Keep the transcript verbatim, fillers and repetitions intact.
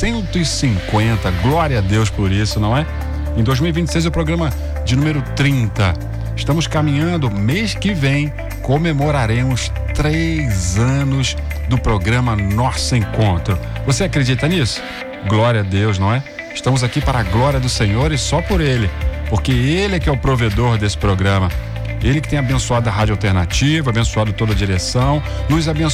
cento e cinquenta. Glória a Deus por isso, não é? Em dois mil e vinte e seis é o programa de número trinta. Estamos caminhando, mês que vem comemoraremos três anos do programa Nosso Encontro. Você acredita nisso? Glória a Deus, não é? Estamos aqui para a glória do Senhor e só por Ele, porque Ele é que é o provedor desse programa. Ele que tem abençoado a Rádio Alternativa, abençoado toda a direção, nos abençoado